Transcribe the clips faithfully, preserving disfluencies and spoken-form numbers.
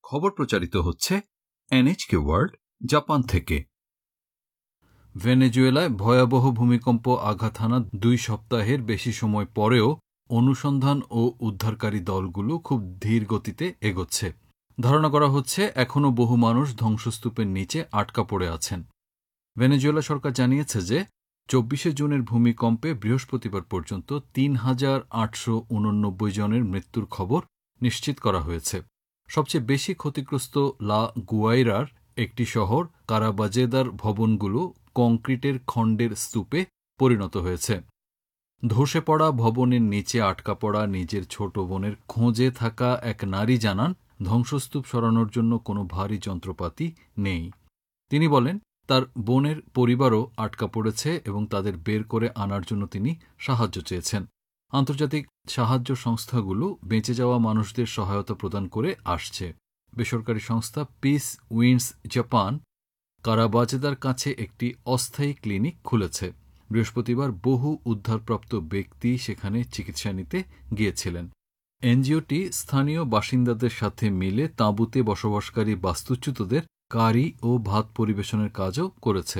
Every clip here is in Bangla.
খবর প্রচারিত হচ্ছে এনএইচকে ওয়ার্ল্ড জাপান থেকে। ভেনেজুয়েলায় ভয়াবহ ভূমিকম্প আঘাত হানা দুই সপ্তাহের বেশি সময় পরেও অনুসন্ধান ও উদ্ধারকারী দলগুলো খুব ধীর গতিতে এগোচ্ছে। ধারণা করা হচ্ছে এখনও বহু মানুষ ধ্বংসস্তূপের নিচে আটকা পড়ে আছেন। ভেনেজুয়েলা সরকার জানিয়েছে যে চব্বিশে জুনের ভূমিকম্পে বৃহস্পতিবার পর্যন্ত তিন হাজার আটশো উননব্বই জনের মৃত্যুর খবর নিশ্চিত করা হয়েছে। সবচেয়ে বেশি ক্ষতিগ্রস্ত লা গুয়াইরার একটি শহর কারাবাজেদার ভবনগুলো কংক্রিটের খণ্ডের স্তূপে পরিণত হয়েছে। ধসে পড়া ভবনের নিচে আটকা পড়া নিজের ছোট বোনের খোঁজে থাকা এক নারী জানান, ধ্বংসস্তূপ সরানোর জন্য কোনো ভারী যন্ত্রপাতি নেই। তিনি বলেন, তার বোনের পরিবারও আটকা পড়েছে এবং তাদের বের করে আনার জন্য তিনি সাহায্য চেয়েছেন। আন্তর্জাতিক সাহায্য সংস্থাগুলো বেঁচে যাওয়া মানুষদের সহায়তা প্রদান করে আসছে। বেসরকারি সংস্থা পিস উইন্ডস জাপান কারাবাজেদার কাছে একটি অস্থায়ী ক্লিনিক খুলেছে। বৃহস্পতিবার বহু উদ্ধারপ্রাপ্ত ব্যক্তি সেখানে চিকিৎসা নিতে গিয়েছিলেন। এনজিওটি স্থানীয় বাসিন্দাদের সাথে মিলে তাঁবুতে বসবাসকারী বাস্তুচ্যুতদের কারি ও ভাত পরিবেশনের কাজও করেছে।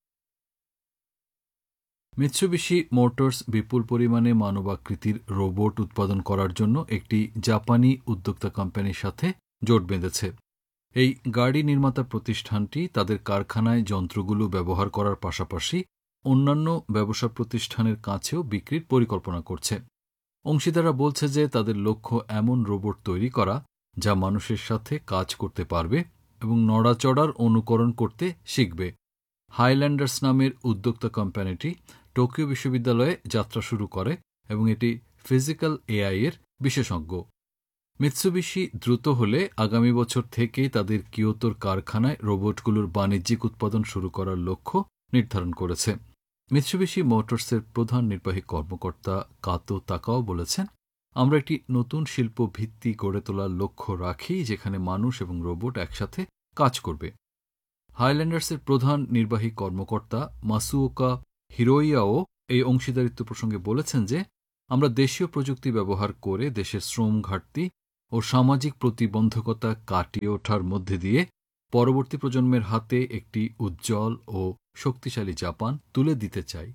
মিৎসুবিশি মোটরস বিপুল পরিমাণে মানবাকৃতির রোবট উৎপাদন করার জন্য একটি জাপানি উদ্যোক্তা কোম্পানির সাথে জোট বেঁধেছে। এই গাড়ি নির্মাতা প্রতিষ্ঠানটি তাদের কারখানায় যন্ত্রগুলো ব্যবহার করার পাশাপাশি অন্যান্য ব্যবসা প্রতিষ্ঠানের কাছেও বিক্রির পরিকল্পনা করছে। অংশীদাররা বলছে যে তাদের লক্ষ্য এমন রোবট তৈরি করা যা মানুষের সাথে কাজ করতে পারবে এবং নড়াচড়ার অনুকরণ করতে শিখবে। হাইল্যান্ডার্স নামের উদ্যোক্তা কোম্পানিটি টোকিও বিশ্ববিদ্যালয়ে যাত্রা শুরু করে এবং এটি ফিজিক্যাল এআই এর বিশেষজ্ঞ। মিৎসুবিশি দ্রুত হলে আগামী বছর থেকেই তাদের কিয়োতোর কারখানায় রোবটগুলোর বাণিজ্যিক উৎপাদন শুরু করার লক্ষ্য নির্ধারণ করেছে। মিৎসুবিশি মোটরসের প্রধান নির্বাহী কর্মকর্তা কাতো তাকাও বলেছেন, আমরা একটি নতুন শিল্প ভিত্তি গড়ে তোলার লক্ষ্য রাখি যেখানে মানুষ এবং রোবট একসাথে কাজ করবে। হাইল্যান্ডার্সের প্রধান নির্বাহী কর্মকর্তা মাসুওকা হিরোইয়াও এই অংশীদারিত্ব প্রসঙ্গে বলেছেন যে আমরা দেশীয় প্রযুক্তি ব্যবহার করে দেশের শ্রম ঘাটতি ও সামাজিক প্রতিবন্ধকতা কাটিয়ে ওঠার মধ্যে দিয়ে পরবর্তী প্রজন্মের হাতে একটি উজ্জ্বল ও শক্তিশালী জাপান তুলে দিতে চাই।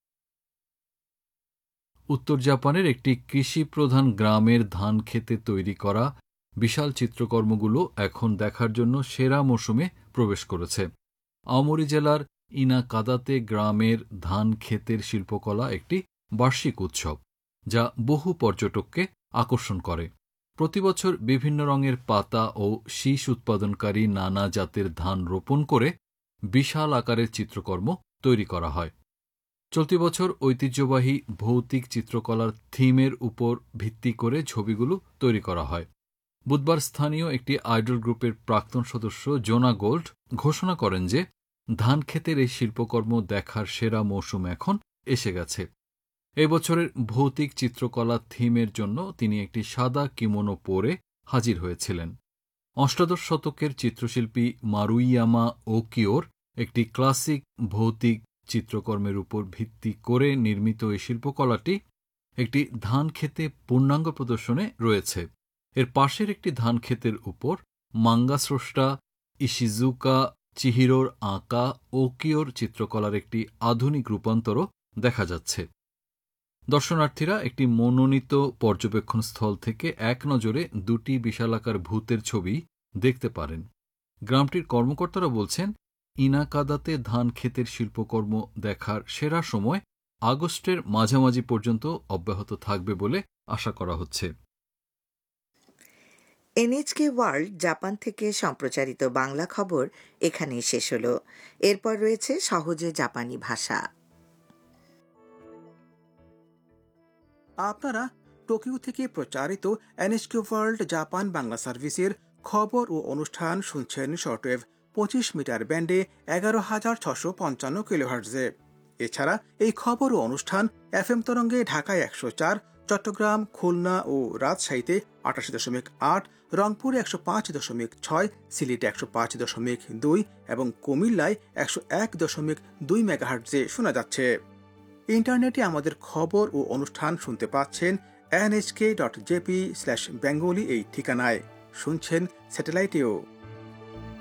উত্তর জাপানের একটি কৃষি প্রধান গ্রামের ধান খেতে তৈরি করা বিশাল চিত্রকর্মগুলো এখন দেখার জন্য সেরা মৌসুমে প্রবেশ করেছে। আওমোরি জেলার ইনাকাদাতে গ্রামের ধান ক্ষেতের শিল্পকলা একটি বার্ষিক উৎসব যা বহু পর্যটককে আকর্ষণ করে। প্রতিবছর বিভিন্ন রঙের পাতা ও শীষ উৎপাদনকারী নানা জাতের ধান রোপণ করে বিশাল আকারের চিত্রকর্ম তৈরি করা হয়। চলতি বছর ঐতিহ্যবাহী ভৌতিক চিত্রকলার থিমের উপর ভিত্তি করে ছবিগুলো তৈরি করা হয়। বুধবার স্থানীয় একটি আইডল গ্রুপের প্রাক্তন সদস্য জোনা গোল্ড ঘোষণা করেন যে ধান ক্ষেতের এই শিল্পকর্ম দেখার সেরা মৌসুম এখন এসে গেছে। এবছরের ভৌতিক চিত্রকলা থিমের জন্য তিনি একটি সাদা কিমোনো পরে হাজির হয়েছিলেন। অষ্টাদশ শতকের চিত্রশিল্পী মারুইয়ামা ওকিওর একটি ক্লাসিক ভৌতিক চিত্রকর্মের উপর ভিত্তি করে নির্মিত এই শিল্পকলাটি একটি ধান ক্ষেতে পূর্ণাঙ্গ প্রদর্শনে রয়েছে। এর পাশের একটি ধান ক্ষেতের উপর মাঙ্গা স্রষ্টা ইশিজুকা চিহিরোর আঁকা ওকিওর চিত্রকলার একটি আধুনিক রূপান্তরও দেখা যাচ্ছে। দর্শনার্থীরা একটি মনোনীত পর্যবেক্ষণ স্থল থেকে এক নজরে দুটি বিশালাকার ভূতের ছবি দেখতে পারেন। গ্রামটির কর্মকর্তারা বলছেন, ইনাকাদাতে ধান ক্ষেতের শিল্পকর্ম দেখার সেরা সময় আগস্টের মাঝামাঝি পর্যন্ত অব্যাহত থাকবে বলে আশা করা হচ্ছে। এনএইচকে ওয়ার্ল্ড জাপান থেকে সম্প্রচারিত বাংলা খবর এখানেই শেষ হলো। এরপর রয়েছে সহজে জাপানি ভাষা। আপনারা টোকিও থেকে প্রচারিত এনএইচকে ওয়ার্ল্ড জাপান বাংলা সার্ভিসের খবর ও অনুষ্ঠান শুনছেন শর্টওয়েভ পঁচিশ মিটার ব্যান্ডে এগারো হাজার ছশো পঞ্চান্ন কিলোহার্টজে। এছাড়া এই খবর ও অনুষ্ঠান এফএম তরঙ্গে ঢাকায় একশো চার, চট্টগ্রাম, খুলনা ও রাজশাহীতে আটাশি দশমিক আট, রংপুরে একশো পাঁচ দশমিক ছয়, সিলেটে একশো পাঁচ দশমিক দুই এবং কুমিল্লায় একশো এক দশমিক দুই মেগাহার্টজে শোনা যাচ্ছে। ইন্টারনেটে আমাদের খবর ও অনুষ্ঠান শুনতে পাচ্ছেন NHK dot JP slash Bengali এই ঠিকানায়। শুনছেন স্যাটেলাইটেও।